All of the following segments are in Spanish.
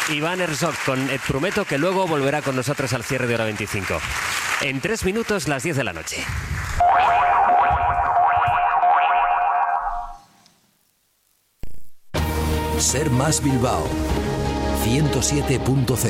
Iván Herzog con Et Prometo, que luego volverá con nosotros al cierre de Hora 25. En 3 minutos, las 10 de la noche. Ser Más Bilbao 107.0.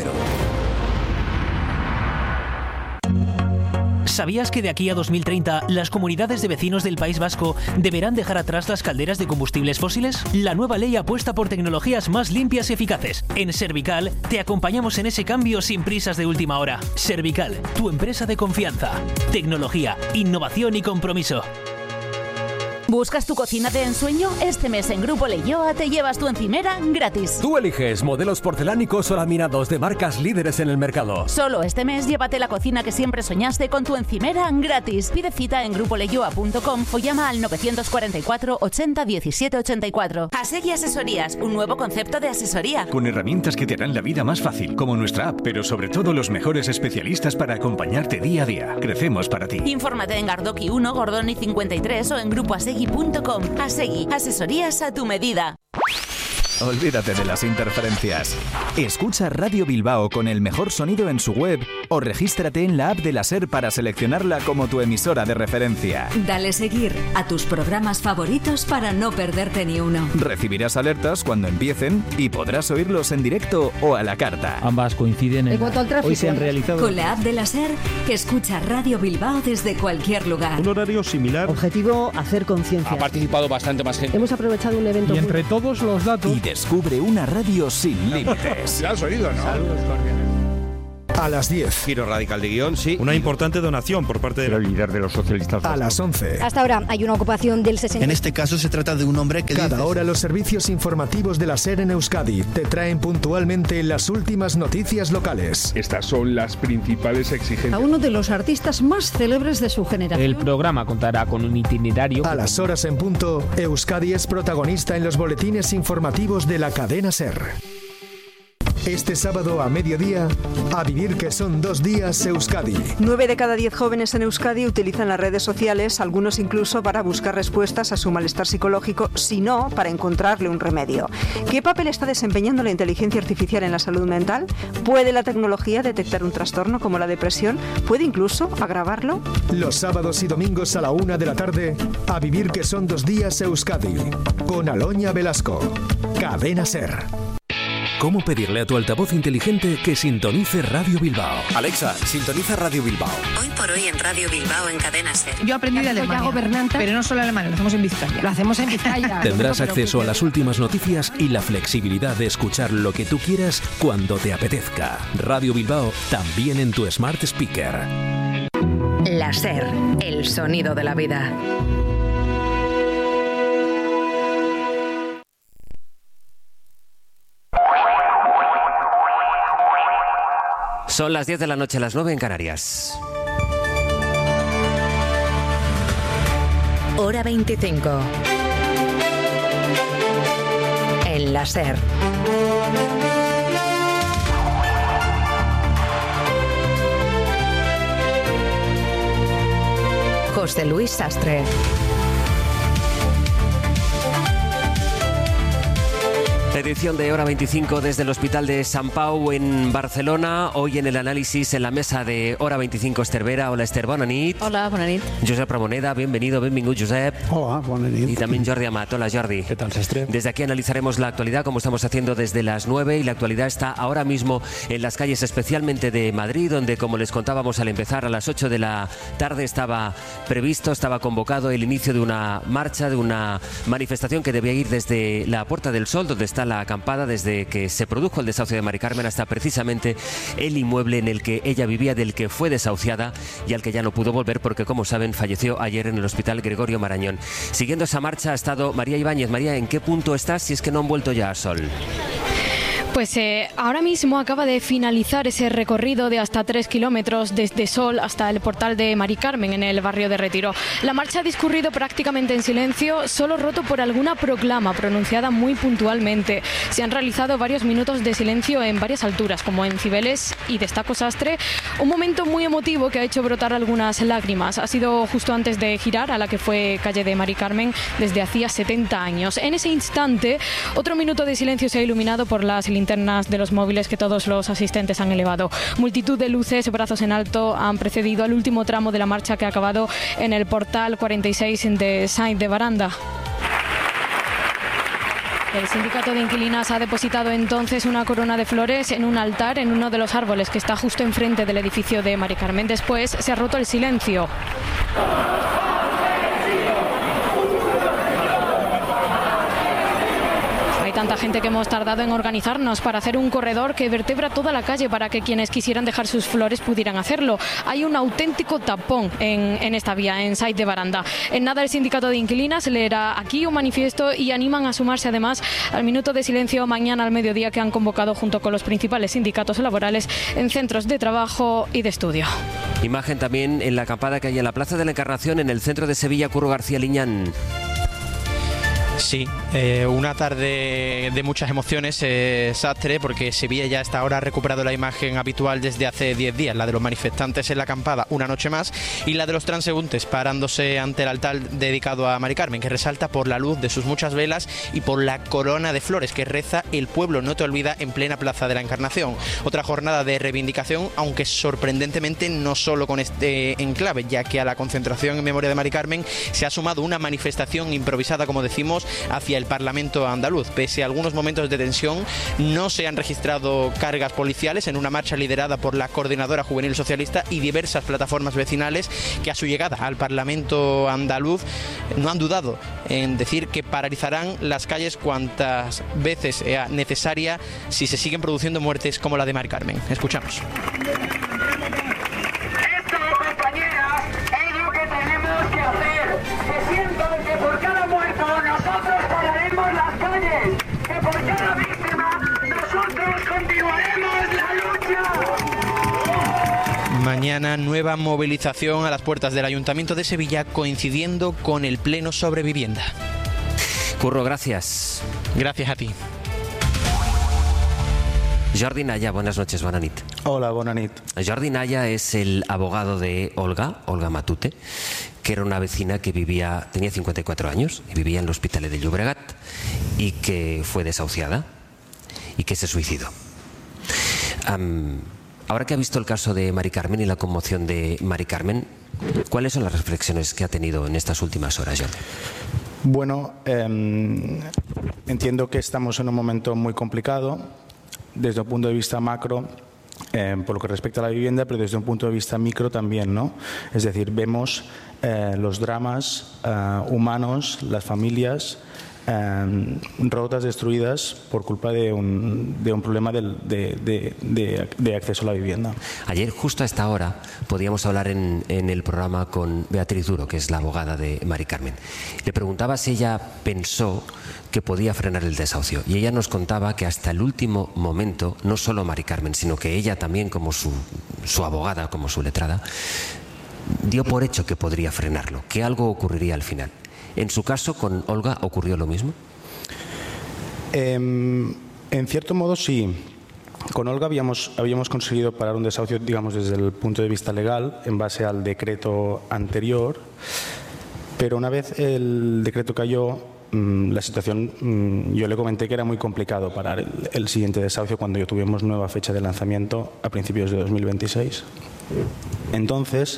¿Sabías que de aquí a 2030 las comunidades de vecinos del País Vasco deberán dejar atrás las calderas de combustibles fósiles? La nueva ley apuesta por tecnologías más limpias y eficaces. En Servical te acompañamos en ese cambio sin prisas de última hora. Servical, tu empresa de confianza. Tecnología, innovación y compromiso. ¿Buscas tu cocina de ensueño? Este mes en Grupo Leioa te llevas tu encimera gratis. Tú eliges modelos porcelánicos o laminados de marcas líderes en el mercado. Solo este mes llévate la cocina que siempre soñaste con tu encimera gratis. Pide cita en grupoleioa.com o llama al 944 80 17 84. Asegui Asesorías, un nuevo concepto de asesoría. Con herramientas que te harán la vida más fácil, como nuestra app, pero sobre todo los mejores especialistas para acompañarte día a día. Crecemos para ti. Infórmate en Gardoki 1, Gordoni 53 o en grupoasegui.com. Asegui, asesorías a tu medida. Olvídate de las interferencias. Escucha Radio Bilbao con el mejor sonido en su web o regístrate en la app de la SER para seleccionarla como tu emisora de referencia. Dale seguir a tus programas favoritos para no perderte ni uno. Recibirás alertas cuando empiecen y podrás oírlos en directo o a la carta. Ambas coinciden en cuanto al tráfico, hoy se han realizado. Con la app de la SER, escucha Radio Bilbao desde cualquier lugar. Un horario similar. Objetivo, hacer conciencia. Ha participado bastante más gente. Hemos aprovechado un evento. Y entre todos los datos. Y descubre una radio sin límites. ¿Ya has oído, no? Saludos cordiales. A las 10. Giro radical de guión, sí. Una importante donación por parte del líder de los socialistas. A las 11. Hasta ahora hay una ocupación del 60%. En este caso se trata de un hombre que Cada hora los servicios informativos de la SER en Euskadi te traen puntualmente las últimas noticias locales. Estas son las principales exigencias. A uno de los artistas más célebres de su generación. El programa contará con un itinerario. A las horas en punto, Euskadi es protagonista en los boletines informativos de la cadena SER. Este sábado a mediodía, a vivir que son 2 días Euskadi. 9 de cada 10 jóvenes en Euskadi utilizan las redes sociales, algunos incluso para buscar respuestas a su malestar psicológico, si no, para encontrarle un remedio. ¿Qué papel está desempeñando la inteligencia artificial en la salud mental? ¿Puede la tecnología detectar un trastorno como la depresión? ¿Puede incluso agravarlo? Los sábados y domingos a la 1 de la tarde, a vivir que son 2 días Euskadi, con Aloña Velasco. Cadena SER. ¿Cómo pedirle a tu altavoz inteligente que sintonice Radio Bilbao? Alexa, sintoniza Radio Bilbao. Hoy por hoy en Radio Bilbao en Cadena SER. Yo aprendí de Alemania, pero no solo alemán, lo hacemos en Vizcaya. Lo hacemos en Vizcaya. Tendrás acceso a las últimas noticias y la flexibilidad de escuchar lo que tú quieras cuando te apetezca. Radio Bilbao, también en tu Smart Speaker. La SER, el sonido de la vida. Son las 10 de la noche, las 9 en Canarias. Hora 25. En la SER. José Luis Sastre. Edición de Hora 25 desde el Hospital de Sant Pau en Barcelona. Hoy en el análisis en la mesa de Hora 25 Esther Vera. Hola Esther, bona nit. Hola, bona nit. Josep Ramoneda, benvingut Josep. Hola, bona nit. Y también Jordi Amat. Hola Jordi. ¿Qué tal, Sastre? Desde aquí analizaremos la actualidad como estamos haciendo desde las 9 y la actualidad está ahora mismo en las calles especialmente de Madrid, donde como les contábamos al empezar a las 8 de la tarde estaba convocado el inicio de una marcha, de una manifestación que debía ir desde la Puerta del Sol, donde está la acampada, desde que se produjo el desahucio de Mari Carmen hasta precisamente el inmueble en el que ella vivía, del que fue desahuciada y al que ya no pudo volver porque, como saben, falleció ayer en el Hospital Gregorio Marañón. Siguiendo esa marcha ha estado María Ibáñez. María, ¿en qué punto estás si es que no han vuelto ya a Sol? Pues ahora mismo acaba de finalizar ese recorrido de hasta 3 kilómetros desde Sol hasta el portal de Mari Carmen en el barrio de Retiro. La marcha ha discurrido prácticamente en silencio, solo roto por alguna proclama pronunciada muy puntualmente. Se han realizado varios minutos de silencio en varias alturas, como en Cibeles y Destaco Sastre, un momento muy emotivo que ha hecho brotar algunas lágrimas. Ha sido justo antes de girar a la que fue calle de Mari Carmen desde hacía 70 años. En ese instante, otro minuto de silencio se ha iluminado por las linternas linternas de los móviles que todos los asistentes han elevado. Multitud de luces, brazos en alto, han precedido al último tramo de la marcha que ha acabado en el portal 46 de Sainz de Baranda. El sindicato de inquilinas ha depositado entonces una corona de flores en un altar en uno de los árboles que está justo enfrente del edificio de Mari Carmen. Después se ha roto el silencio. Tanta gente que hemos tardado en organizarnos para hacer un corredor que vertebra toda la calle para que quienes quisieran dejar sus flores pudieran hacerlo. Hay un auténtico tapón en esta vía, en Sainz de Baranda. En nada el sindicato de inquilinas leerá aquí un manifiesto y animan a sumarse además al minuto de silencio mañana al mediodía que han convocado junto con los principales sindicatos laborales en centros de trabajo y de estudio. Imagen también en la acampada que hay en la Plaza de la Encarnación, en el centro de Sevilla, Curro García Liñán. Sí, una tarde de muchas emociones, Sastre, porque Sevilla ya hasta ahora ha recuperado la imagen habitual desde hace 10 días, la de los manifestantes en la acampada una noche más y la de los transeúntes parándose ante el altar dedicado a Mari Carmen, que resalta por la luz de sus muchas velas y por la corona de flores que reza "El pueblo no te olvida" en plena Plaza de la Encarnación. Otra jornada de reivindicación, aunque sorprendentemente no solo con este enclave, ya que a la concentración en memoria de Mari Carmen se ha sumado una manifestación improvisada, como decimos, hacia el Parlamento andaluz. Pese a algunos momentos de tensión, no se han registrado cargas policiales en una marcha liderada por la Coordinadora Juvenil Socialista y diversas plataformas vecinales que a su llegada al Parlamento andaluz no han dudado en decir que paralizarán las calles cuantas veces sea necesaria si se siguen produciendo muertes como la de Mari Carmen. Escuchamos. Mañana nueva movilización a las puertas del Ayuntamiento de Sevilla coincidiendo con el pleno sobre vivienda. Curro, gracias. Gracias a ti. Jordi Naya, buenas noches, bona nit. Hola, bona nit. Jordi Naya es el abogado de Olga Matute, que era una vecina que tenía 54 años y vivía en el Hospitalet de Llobregat y que fue desahuciada y que se suicidó. Ahora que ha visto el caso de Mari Carmen y la conmoción de Mari Carmen, ¿cuáles son las reflexiones que ha tenido en estas últimas horas, Jordi? Bueno, entiendo que estamos en un momento muy complicado desde un punto de vista macro, por lo que respecta a la vivienda, pero desde un punto de vista micro también, ¿no? Es decir, vemos los dramas humanos, las familias rotas, destruidas por culpa de un problema de acceso a la vivienda. Ayer, justo a esta hora, podíamos hablar en el programa con Beatriz Duro, que es la abogada de Mari Carmen. Le preguntaba si ella pensó que podía frenar el desahucio y ella nos contaba que hasta el último momento, no solo Mari Carmen, sino que ella también, como su abogada, como su letrada, dio por hecho que podría frenarlo, que algo ocurriría al final. ¿En su caso, con Olga, ocurrió lo mismo? En cierto modo, sí. Con Olga habíamos conseguido parar un desahucio, digamos, desde el punto de vista legal, en base al decreto anterior, pero una vez el decreto cayó, la situación, yo le comenté que era muy complicado parar el siguiente desahucio cuando ya tuvimos nueva fecha de lanzamiento a principios de 2026. Entonces,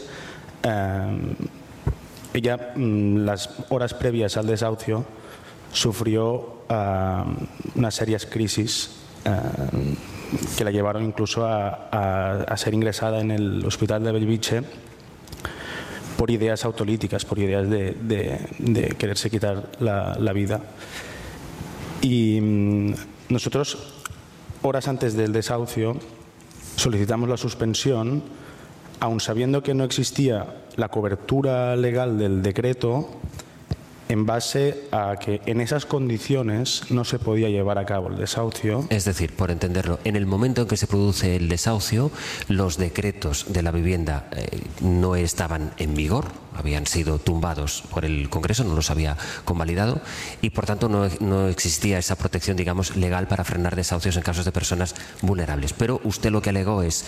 ella, las horas previas al desahucio, sufrió unas serias crisis que la llevaron incluso a ser ingresada en el hospital de Bellvitge por ideas autolíticas, por ideas de quererse quitar la vida. Y nosotros, horas antes del desahucio, solicitamos la suspensión, aun sabiendo que no existía la cobertura legal del decreto, en base a que en esas condiciones no se podía llevar a cabo el desahucio. Es decir, por entenderlo, en el momento en que se produce el desahucio, los decretos de la vivienda no estaban en vigor, habían sido tumbados por el Congreso, no los había convalidado y por tanto no existía esa protección, digamos, legal para frenar desahucios en casos de personas vulnerables. Pero usted lo que alegó es,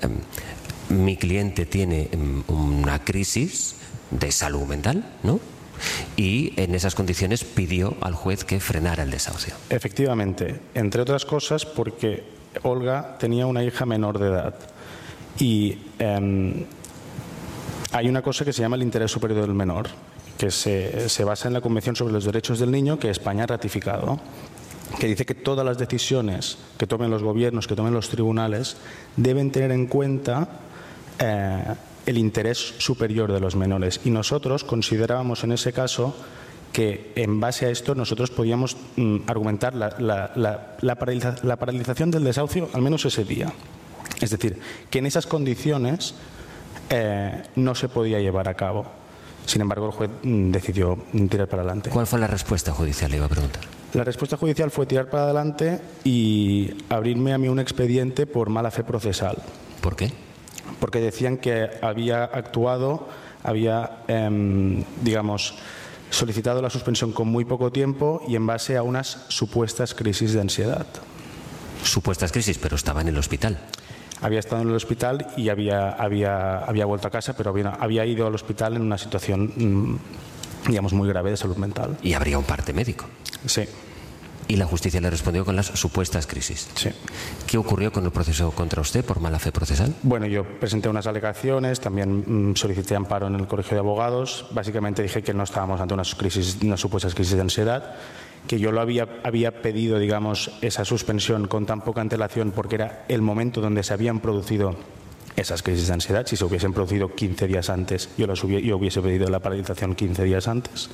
mi cliente tiene una crisis de salud mental, ¿no? y en esas condiciones pidió al juez que frenara el desahucio. Efectivamente, entre otras cosas porque Olga tenía una hija menor de edad y hay una cosa que se llama el interés superior del menor, que se basa en la Convención sobre los Derechos del Niño que España ha ratificado, que dice que todas las decisiones que tomen los gobiernos, que tomen los tribunales, deben tener en cuenta el interés superior de los menores. Y nosotros considerábamos en ese caso que en base a esto nosotros podíamos argumentar la paralización del desahucio al menos ese día. Es decir, que en esas condiciones no se podía llevar a cabo. Sin embargo, el juez decidió tirar para adelante. ¿Cuál fue la respuesta judicial? Le iba a preguntar. La respuesta judicial fue tirar para adelante y abrirme a mí un expediente por mala fe procesal. ¿Por qué? Porque decían que había actuado, había, solicitado la suspensión con muy poco tiempo y en base a unas supuestas crisis de ansiedad. Supuestas crisis, pero estaba en el hospital. Había estado en el hospital y había vuelto a casa, pero había ido al hospital en una situación, muy grave de salud mental. Y habría un parte médico. Sí. Y la justicia le respondió con las supuestas crisis. Sí. ¿Qué ocurrió con el proceso contra usted por mala fe procesal? Bueno, yo presenté unas alegaciones, también solicité amparo en el Colegio de Abogados. Básicamente dije que no estábamos ante unas supuestas crisis de ansiedad, que yo lo había pedido, esa suspensión con tan poca antelación porque era el momento donde se habían producido esas crisis de ansiedad. Si se hubiesen producido 15 días antes, yo hubiese pedido la paralización 15 días antes.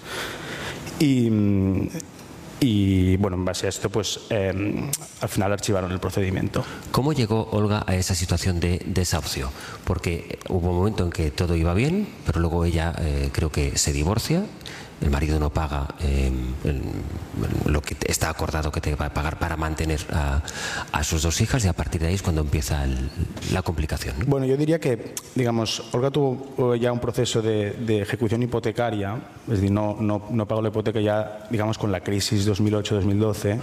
Y bueno, en base a esto, al final archivaron el procedimiento. ¿Cómo llegó Olga a esa situación de desahucio? Porque hubo un momento en que todo iba bien, pero luego ella creo que se divorcia, el marido no paga lo que está acordado que te va a pagar para mantener a sus dos hijas y a partir de ahí es cuando empieza la complicación, ¿no? Bueno, yo diría que, Olga tuvo ya un proceso de ejecución hipotecaria, es decir, no pagó la hipoteca ya, con la crisis 2008-2012,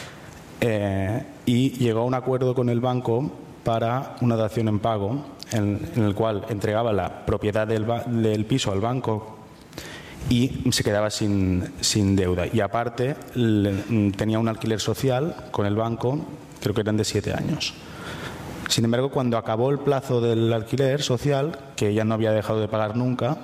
y llegó a un acuerdo con el banco para una dación en pago en el cual entregaba la propiedad del piso al banco y se quedaba sin deuda. Y aparte tenía un alquiler social con el banco, creo que eran de 7 años. Sin embargo, cuando acabó el plazo del alquiler social, que ella no había dejado de pagar nunca,